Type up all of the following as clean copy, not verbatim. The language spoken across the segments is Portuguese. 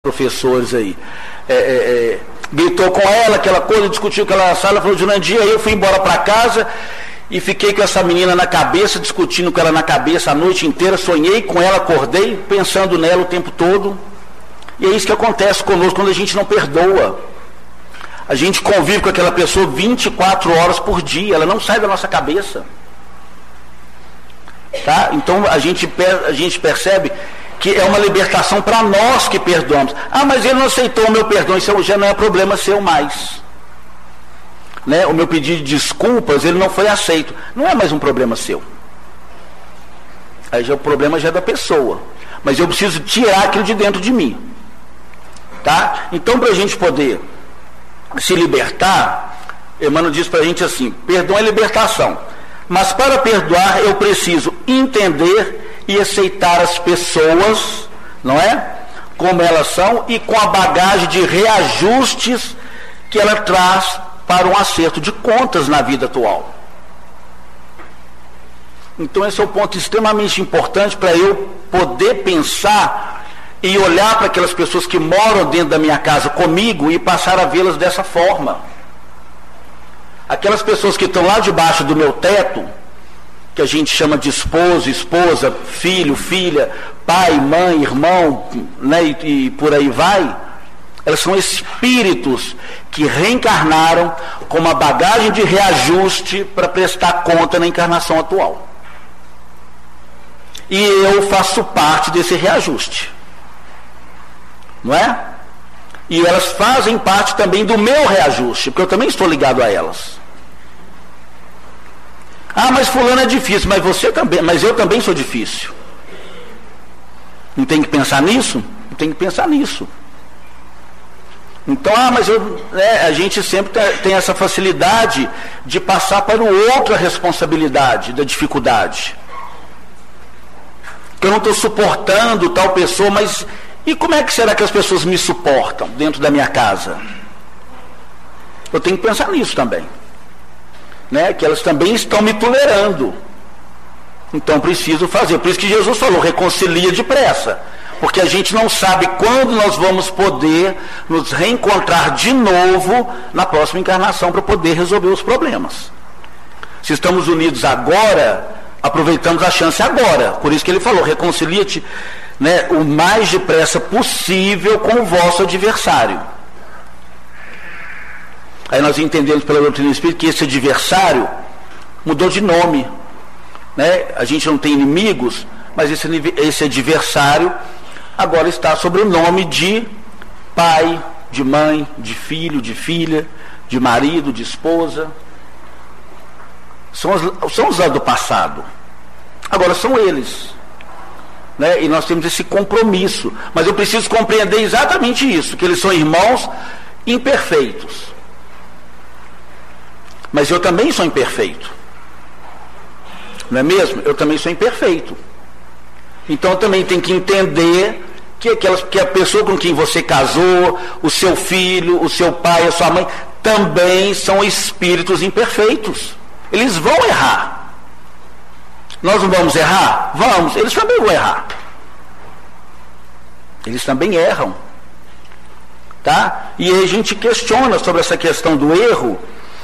professores aí. Gritou com ela, aquela coisa, discutiu com ela na sala, falou durante o dia, aí eu fui embora para casa e fiquei com essa menina na cabeça, discutindo com ela na cabeça a noite inteira, sonhei com ela, acordei pensando nela o tempo todo. E é isso que acontece conosco quando a gente não perdoa. A gente convive com aquela pessoa 24 horas por dia, ela não sai da nossa cabeça. Tá? Então a gente percebe que é uma libertação para nós que perdoamos. Ah, mas ele não aceitou o meu perdão, isso já não é problema seu mais. Né? O meu pedido de desculpas, ele não foi aceito. Não é mais um problema seu. Aí já o problema já é da pessoa. Mas eu preciso tirar aquilo de dentro de mim. Tá? Então, para a gente poder se libertar, Emmanuel diz para a gente assim: perdão é libertação. Mas para perdoar eu preciso entender e aceitar as pessoas, não é? Como elas são e com a bagagem de reajustes que ela traz para um acerto de contas na vida atual. Então esse é o ponto extremamente importante para eu poder pensar e olhar para aquelas pessoas que moram dentro da minha casa comigo e passar a vê-las dessa forma. Aquelas pessoas que estão lá debaixo do meu teto, que a gente chama de esposo, esposa, filho, filha, pai, mãe, irmão, né, e por aí vai, elas são espíritos que reencarnaram com uma bagagem de reajuste para prestar conta na encarnação atual. E eu faço parte desse reajuste. Não é? E elas fazem parte também do meu reajuste, porque eu também estou ligado a elas. Ah, mas fulano é difícil, mas você também, mas eu também sou difícil. Não tem que pensar nisso? Não tem que pensar nisso. Então, a gente sempre tem essa facilidade de passar para o outro a responsabilidade da dificuldade. Que eu não estou suportando tal pessoa, mas e como é que será que as pessoas me suportam dentro da minha casa? Eu tenho que pensar nisso também. Né? Que elas também estão me tolerando. Então preciso fazer. Por isso que Jesus falou, reconcilia depressa. Porque a gente não sabe quando nós vamos poder nos reencontrar de novo na próxima encarnação para poder resolver os problemas. Se estamos unidos agora, aproveitamos a chance agora. Por isso que ele falou, reconcilia-te, né, o mais depressa possível com o vosso adversário. Aí nós entendemos pela doutrina espírita que esse adversário mudou de nome. Né? A gente não tem inimigos, mas esse adversário agora está sob o nome de pai, de mãe, de filho, de filha, de marido, de esposa. São os lá do passado. Agora são eles. Né? E nós temos esse compromisso. Mas eu preciso compreender exatamente isso, que eles são irmãos imperfeitos. Mas eu também sou imperfeito. Não é mesmo? Eu também sou imperfeito. Então eu também tenho que entender que a pessoa com quem você casou, o seu filho, o seu pai, a sua mãe, também são espíritos imperfeitos. Eles vão errar. Nós não vamos errar? Vamos. Eles também vão errar. Eles também erram. Tá? E aí a gente questiona sobre essa questão do erro.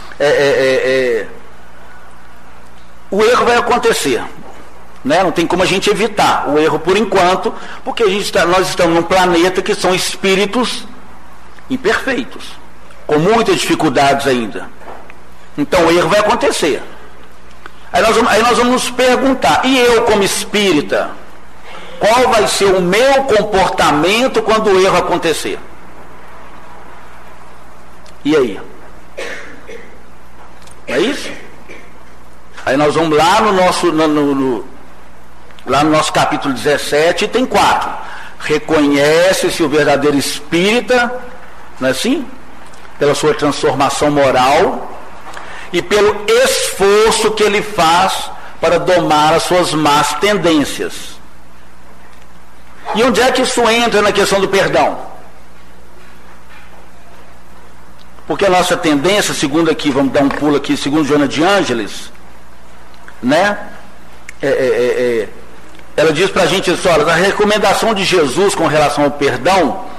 O erro vai acontecer, né? Não tem como a gente evitar o erro por enquanto, porque nós estamos num planeta que são espíritos imperfeitos, com muitas dificuldades ainda. Então o erro vai acontecer. Aí nós vamos nos perguntar, e eu como espírita, qual vai ser o meu comportamento quando o erro acontecer? E aí? É isso? Aí nós vamos lá no nosso capítulo 17, tem 4. Reconhece-se o verdadeiro espírita, não é assim? Pela sua transformação moral e pelo esforço que ele faz para domar as suas más tendências. E onde é que isso entra na questão do perdão? Porque a nossa tendência, segundo aqui, vamos dar um pulo aqui, segundo Joana de Ângeles, né? Ela diz para a gente isso, olha, a recomendação de Jesus com relação ao perdão